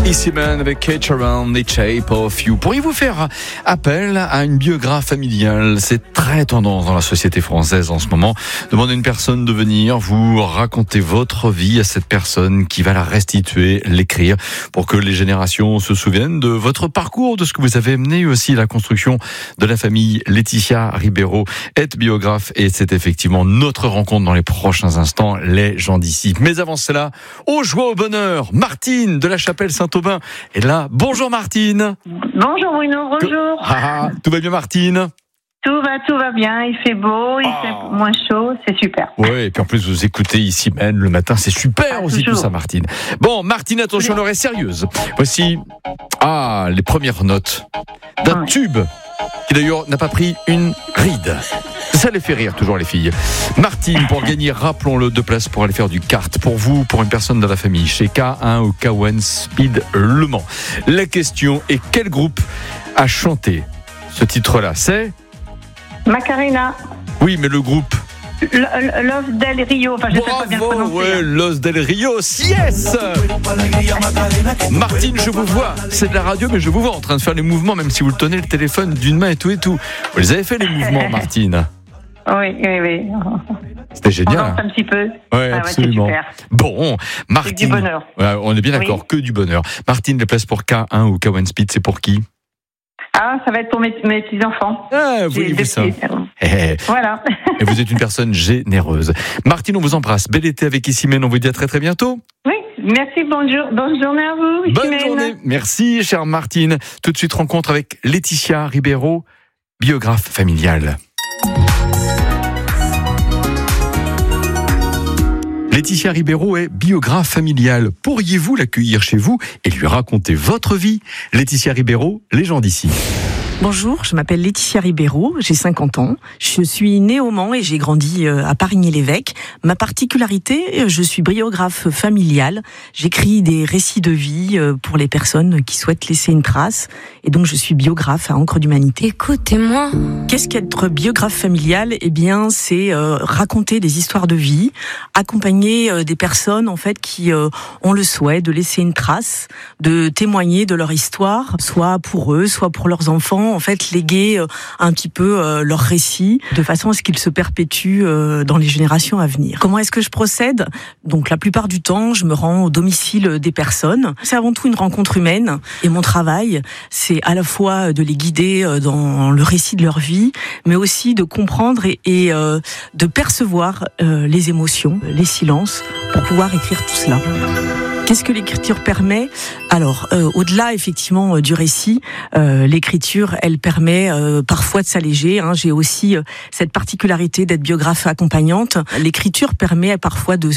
Ici Man avec Kate Around the Shape of You. Pourriez-vous faire appel à une biographe familiale? C'est très tendance dans la société française en ce moment. Demandez à une personne de venir vous raconter votre vie à cette personne qui va la restituer, l'écrire pour que les générations se souviennent de votre parcours, de ce que vous avez mené aussi la construction de la famille. Laetitia Ribeiro est biographe et c'est effectivement notre rencontre dans les prochains instants, les gens d'ici. Mais avant cela, aux joie au bonheur, Martine de la Chapelle Saint-Aubin est là. Bonjour Martine. Bonjour Bruno, bonjour. Tout va bien Martine? Tout va bien, il fait beau, il fait moins chaud, c'est super. Oui, et puis en plus vous écoutez ici même le matin, c'est super aussi toujours. tout ça Martine. Bon Martine, attention, l'heure est sérieuse. Voici les premières notes d'un tube qui d'ailleurs n'a pas pris une ride. Ça les fait rire toujours les filles. Martine, pour gagner, rappelons-le, 2 places pour aller faire du kart. Pour vous, pour une personne dans la famille, chez K1 ou K1 Speed Le Mans. La question est, quel groupe a chanté ce titre-là? C'est Macarena. Oui, mais le groupe Los del Rio, enfin je sais pas bien prononcer. Ouais, Los del Rio, yes. Martine, je vous vois, c'est de la radio, mais je vous vois en train de faire les mouvements, même si vous le tenez le téléphone d'une main et tout. Vous les avez fait les mouvements, Martine? Oui. C'était génial. On danse un petit peu. Ouais, absolument. C'est super. Bon, Martine. C'est du bonheur. Ouais, on est bien d'accord, que du bonheur. Martine, les places pour K1 ou K1 Speed, c'est pour qui? Ça va être pour mes petits-enfants. Voyez-vous ça. Voilà. Et vous êtes une personne généreuse. Martine, on vous embrasse. Bel été avec Issimène. On vous dit à très très bientôt. Oui, merci, bonne journée à vous. Bonne journée. Merci, chère Martine. Tout de suite, rencontre avec Laetitia Ribeiro, biographe familiale. Laetitia Ribeiro est biographe familiale. Pourriez-vous l'accueillir chez vous et lui raconter votre vie? Laetitia Ribeiro, les gens d'ici. Bonjour, je m'appelle Laetitia Ribeiro, j'ai 50 ans. Je suis née au Mans et j'ai grandi à Parigny-l'Évêque. Ma particularité, je suis biographe familiale. J'écris des récits de vie pour les personnes qui souhaitent laisser une trace. Et donc, je suis biographe à Encre d'Humanité. Écoutez-moi. Qu'est-ce qu'être biographe familial? Eh bien, c'est raconter des histoires de vie, accompagner des personnes en fait qui ont le souhait de laisser une trace, de témoigner de leur histoire, soit pour eux, soit pour leurs enfants. En fait, léguer un petit peu leur récit de façon à ce qu'il se perpétue dans les générations à venir. Comment est-ce que je procède? Donc, la plupart du temps, je me rends au domicile des personnes. C'est avant tout une rencontre humaine et mon travail, c'est à la fois de les guider dans le récit de leur vie, mais aussi de comprendre et de percevoir les émotions, les silences, pour pouvoir écrire tout cela. Qu'est-ce que l'écriture permet? Alors, au-delà effectivement du récit, l'écriture, elle permet parfois de s'alléger. J'ai aussi cette particularité d'être biographe accompagnante. L'écriture permet parfois de